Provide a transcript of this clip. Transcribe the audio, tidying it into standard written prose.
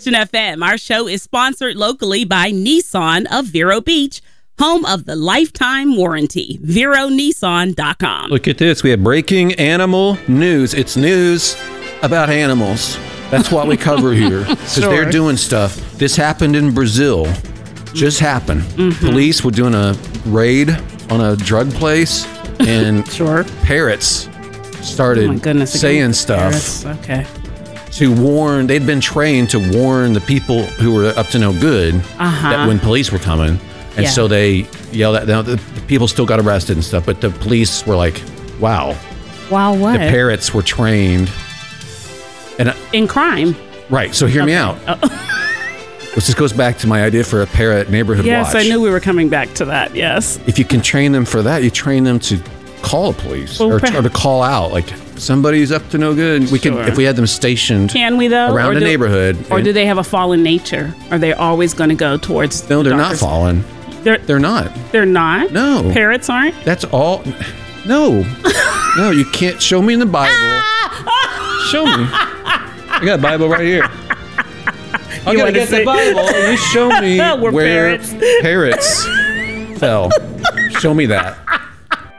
Christian FM. Our show is sponsored locally by Nissan of Vero Beach, home of the lifetime warranty. VeroNissan.com. Look at this. We have breaking animal news. It's news about animals. That's what we cover here because they're doing stuff. This happened in Brazil. Just happened. Police were doing a raid on a drug place, and parrots started saying stuff. To warn. They'd been trained to warn the people who were up to no good that when police were coming. And so they yelled at them. The people still got arrested and stuff, but the police were like, wow. Wow, what? The parrots were trained. In crime. Right. So hear me out. This goes back to my idea for a parrot neighborhood watch. Yes, I knew we were coming back to that. Yes. If you can train them for that, you train them to call the police or to call out. Like, somebody's up to no good. We could, if we had them stationed Can we, though? around the neighborhood. Or do they have a fallen nature? Are they always going to go towards No, they're not fallen. They're not. They're not? No. Parrots aren't? That's all. No. No, you can't. Show me in the Bible. Show me. I got a Bible right here. I gotta get the Bible and you show me where parrots fell. Show me that.